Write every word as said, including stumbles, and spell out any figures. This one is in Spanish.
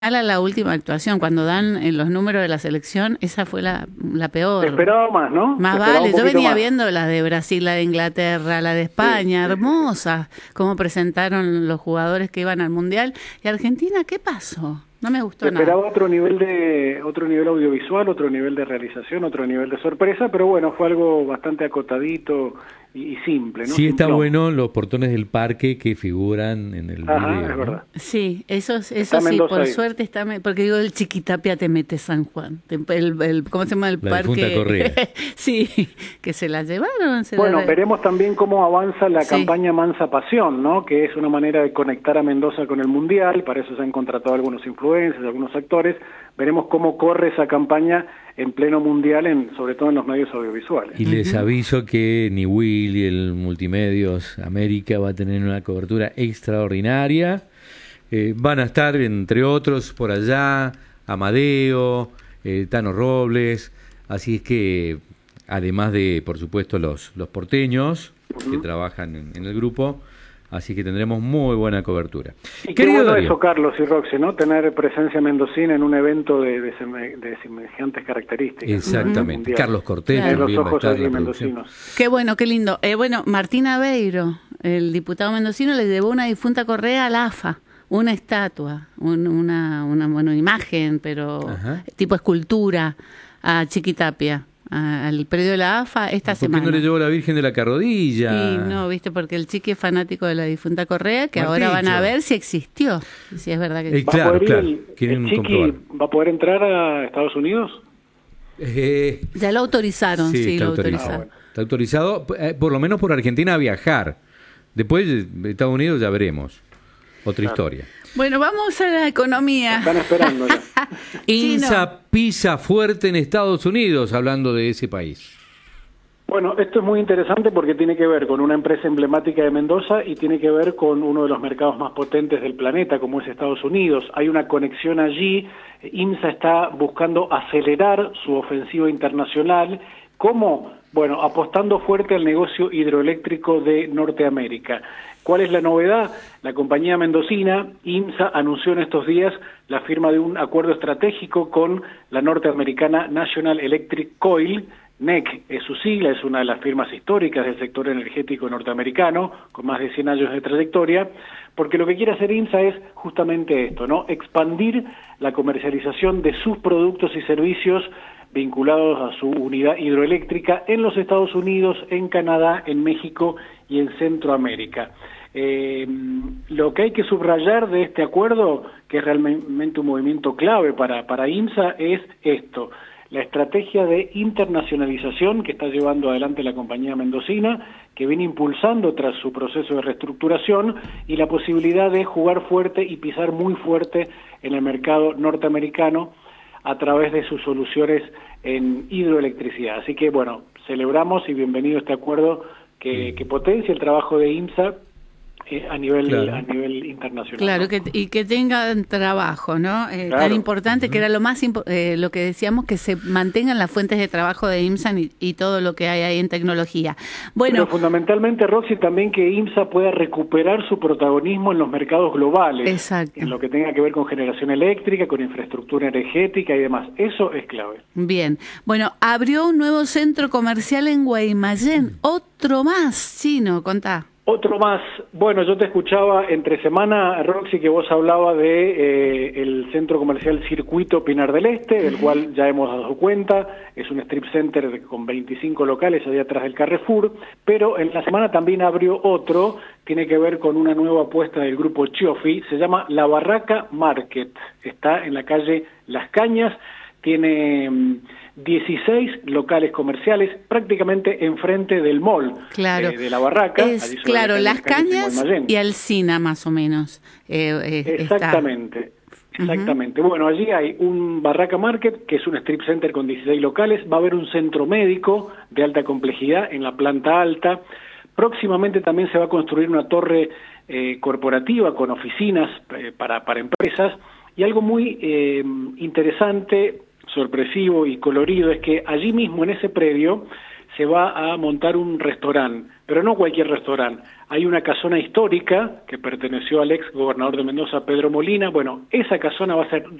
A la última actuación, cuando dan eh, los números de la selección, esa fue la, la peor. Se esperaba más, ¿no? Más Se esperaba vale, un yo venía más. viendo la de Brasil, la de Inglaterra, la de España, sí, hermosas, sí, sí. Cómo presentaron los jugadores que iban al Mundial. ¿Y Argentina qué pasó? No me gustó Se nada. esperaba otro nivel de otro nivel audiovisual, otro nivel de realización, otro nivel de sorpresa, pero bueno, fue algo bastante acotadito y, y simple, ¿no? Sí, está Simplón. Bueno los portones del parque que figuran en el Ajá, video, es ¿no? verdad. Sí, eso, eso Está sí, Mendoza por ahí. suerte está, porque digo, el Chiquitapia te mete San Juan, el, el, ¿cómo se llama el la parque? difunta Correa. Sí, que se la llevaron. Se Bueno, la... veremos también cómo avanza la sí. campaña Mansa Pasión, ¿no? Que es una manera de conectar a Mendoza con el Mundial, para eso se han contratado algunos influencers, algunos actores. Veremos cómo corre esa campaña en pleno Mundial, en, sobre todo en los medios audiovisuales. Y les aviso que ni Will y el Multimedios América va a tener una cobertura extraordinaria. Eh, van a estar, entre otros, por allá, Amadeo, eh, Tano Robles, así es que, además de, por supuesto, los, los porteños uh-huh. que trabajan en, en el grupo, así que tendremos muy buena cobertura. Y qué bueno eso, Carlos y Roxy, ¿no? Tener presencia mendocina en un evento de, de, seme, de semejantes características. Exactamente. Carlos Cortés claro. también los va a ojos estar en la mendocinos. Qué bueno, qué lindo. Eh, bueno, Martín Aveiro, el diputado mendocino, le llevó una difunta Correa a la A F A, una estatua, un, una, una bueno, imagen, pero Ajá. tipo escultura, a Chiquitapia. Al predio de la A F A esta ¿Por semana. ¿Por qué no le llevó la Virgen de la Carrodilla? Sí, no, viste, porque el Chiqui es fanático de la difunta Correa, que Marticho. ahora van a ver si existió, si es verdad que eh, existió. Claro, claro. El, Quieren el Chiqui comprobar. ¿Va a poder entrar a Estados Unidos? Eh, ya lo autorizaron, sí, sí lo autorizado. autorizaron. Ah, bueno. Está autorizado, eh, por lo menos por Argentina, a viajar. Después de Estados Unidos ya veremos. Otra claro. historia. Bueno, vamos a la economía. Están esperando ya. INSA no. pisa fuerte en Estados Unidos, hablando de ese país. Bueno, esto es muy interesante porque tiene que ver con una empresa emblemática de Mendoza y tiene que ver con uno de los mercados más potentes del planeta, como es Estados Unidos. Hay una conexión allí. INSA está buscando acelerar su ofensiva internacional. ¿Cómo? Bueno, apostando fuerte al negocio hidroeléctrico de Norteamérica. ¿Cuál es la novedad? La compañía mendocina, INSA, anunció en estos días la firma de un acuerdo estratégico con la norteamericana National Electric Coil. N E C es su sigla, es una de las firmas históricas del sector energético norteamericano, con más de cien años de trayectoria, porque lo que quiere hacer INSA es justamente esto, ¿no? Expandir la comercialización de sus productos y servicios vinculados a su unidad hidroeléctrica en los Estados Unidos, en Canadá, en México y en Centroamérica. Eh, lo que hay que subrayar de este acuerdo, que es realmente un movimiento clave para, para INSA, es esto: la estrategia de internacionalización que está llevando adelante la compañía mendocina, que viene impulsando tras su proceso de reestructuración, y la posibilidad de jugar fuerte y pisar muy fuerte en el mercado norteamericano a través de sus soluciones en hidroelectricidad. Así que, bueno, celebramos y bienvenido este acuerdo que, que potencia el trabajo de INSA eh, a nivel claro. a nivel internacional. Claro, ¿no? que, y que tengan trabajo, ¿no? Eh, claro. Tan importante uh-huh. que era lo más impo- eh, lo que decíamos, que se mantengan las fuentes de trabajo de INSA y, y todo lo que hay ahí en tecnología. Bueno, pero fundamentalmente, Roxy, también que INSA pueda recuperar su protagonismo en los mercados globales. Exacto. En lo que tenga que ver con generación eléctrica, con infraestructura energética y demás. Eso es clave. Bien. Bueno, abrió un nuevo centro comercial en Guaymallén. Otro más, Chino, contá. Otro más. Bueno, yo te escuchaba entre semana, Roxy, que vos hablabas de eh, el centro comercial Circuito Pinar del Este, del cual ya hemos dado cuenta. Es un strip center con veinticinco locales allá atrás del Carrefour, pero en la semana también abrió otro, tiene que ver con una nueva apuesta del grupo Chiofi, se llama La Barraca Market, está en la calle Las Cañas, tiene dieciséis locales comerciales prácticamente enfrente del mall, claro. eh, de La Barraca. Es, claro, la Las Cañas y Alsina más o menos. Eh, eh, exactamente, está. exactamente. Uh-huh. Bueno, allí hay un Barraca Market, que es un strip center con dieciséis locales, va a haber un centro médico de alta complejidad en la planta alta. Próximamente también se va a construir una torre eh, corporativa con oficinas eh, para, para empresas, y algo muy eh, interesante, sorpresivo y colorido es que allí mismo en ese predio se se va a montar un restaurante, pero no cualquier restaurante. Hay una casona histórica que perteneció al ex gobernador de Mendoza, Pedro Molina. Bueno, esa casona va a ser